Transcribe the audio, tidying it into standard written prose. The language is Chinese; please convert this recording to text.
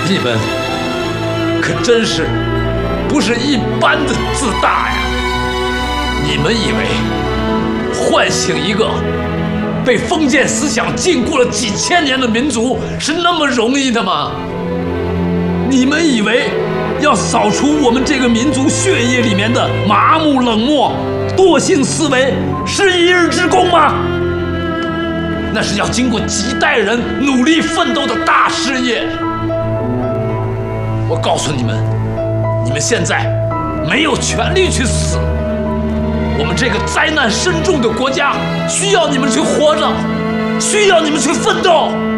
你们可真是不是一般的自大呀！你们以为唤醒一个被封建思想禁锢了几千年的民族是那么容易的吗？你们以为要扫除我们这个民族血液里面的麻木冷漠、惰性思维是一日之功吗？那是要经过几代人努力奋斗的大事业。我告诉你们，你们现在没有权利去死。我们这个灾难深重的国家需要你们去活着，需要你们去奋斗。